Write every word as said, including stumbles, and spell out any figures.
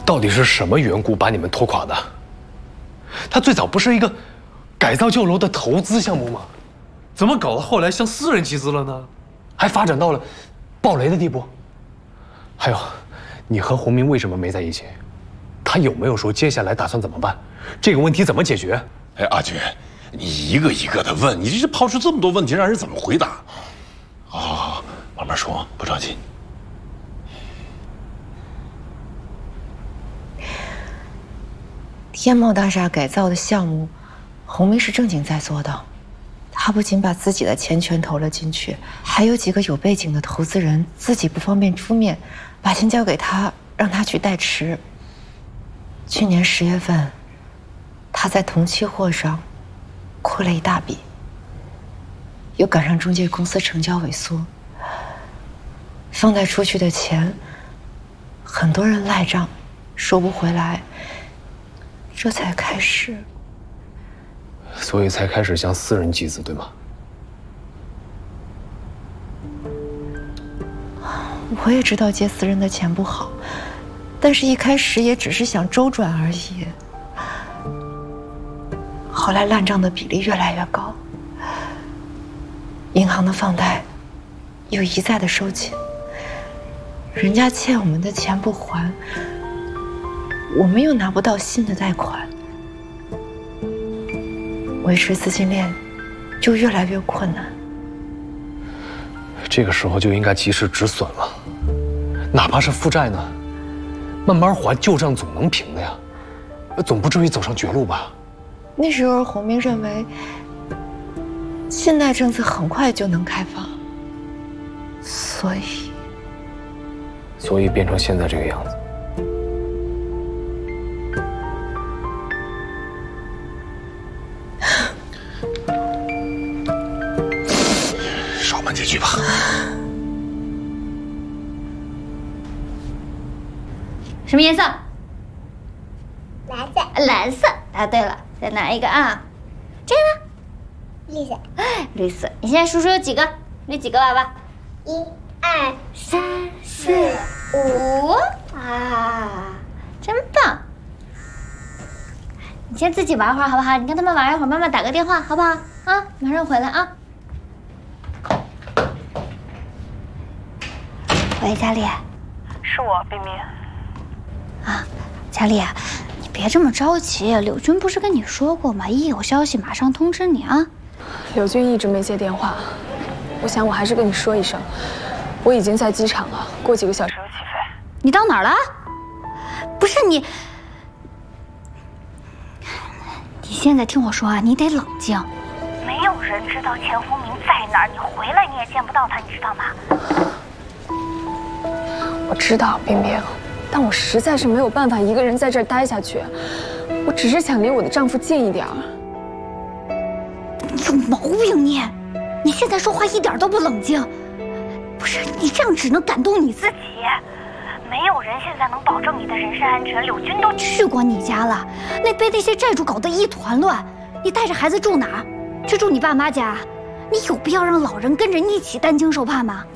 到底是什么缘故把你们拖垮的？它最早不是一个改造旧楼的投资项目吗？怎么搞到后来像私人集资了呢？还发展到了爆雷的地步？还有，你和洪明为什么没在一起？他有没有说接下来打算怎么办？这个问题怎么解决？ 哎，阿军，你一个一个的问，你这抛出这么多问题，让人怎么回答？好好好，慢慢说，不着急。 天茂大厦改造的项目，洪明是正经在做的。他不仅把自己的钱全投了进去，还有几个有背景的投资人自己不方便出面，把钱交给他，让他去代持。去年十月份，他在同期货上亏了一大笔，又赶上中介公司成交萎缩，放贷出去的钱，很多人赖账，收不回来。这才开始， 所以才开始向私人集资，对吗？ 我也知道借私人的钱不好，但是一开始也只是想周转而已。后来烂账的比例越来越高，银行的放贷又一再的收紧，人家欠我们的钱不还，我们又拿不到新的贷款，维持资金链就越来越困难。 这个时候就应该及时止损了，哪怕是负债呢，慢慢还，旧账总能平的呀，总不至于走上绝路吧？ 那时候洪明认为，信贷政策很快就能开放，所以， 所以变成现在这个样子。 少问几句吧。 什么颜色？ 蓝色。 蓝色。答对了，再拿一个啊。这个呢？ 绿色。 绿色。你现在数数有几个？有几个娃娃？ 一、二、三、四、 五。啊，真棒！你先自己玩会儿好不好？你跟他们玩一会儿，妈妈打个电话好不好？啊，马上回来啊。喂，佳丽。 是我，冰冰。 啊，佳丽，你别这么着急。柳军不是跟你说过吗？一有消息马上通知你啊。 柳军一直没接电话，我想我还是跟你说一声，我已经在机场了，过几个小时就起飞。 你到哪儿了？不是你，你现在听我说啊，你得冷静。 没有人知道钱洪明在哪儿，你回来你也见不到他，你知道吗？我知道，冰冰，但我实在是没有办法一个人在这儿待下去。我只是想离我的丈夫近一点儿。 你有毛病你！你现在说话一点都不冷静。不是，你这样只能感动你自己。 没有人现在能保证你的人身安全。柳军都去过你家了，那被那些债主搞得一团乱。你带着孩子住哪儿？去住你爸妈家？你有必要让老人跟着你一起担惊受怕吗？